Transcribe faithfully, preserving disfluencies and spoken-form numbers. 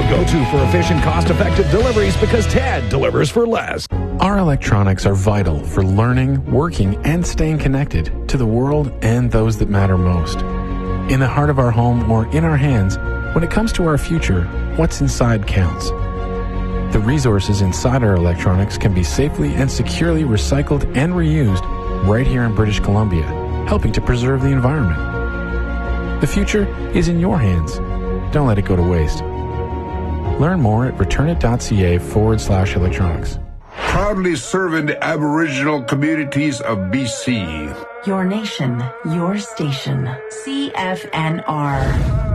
go-to for efficient, cost-effective deliveries because Ted delivers for less. Our electronics are vital for learning, working, and staying connected to the world and those that matter most. In the heart of our home or in our hands, when it comes to our future, what's inside counts. The resources inside our electronics can be safely and securely recycled and reused right here in British Columbia, helping to preserve the environment. The future is in your hands. Don't let it go to waste. Learn more at returnit.ca forward slash electronics. Proudly serving the Aboriginal communities of B C. Your nation, your station. C F N R.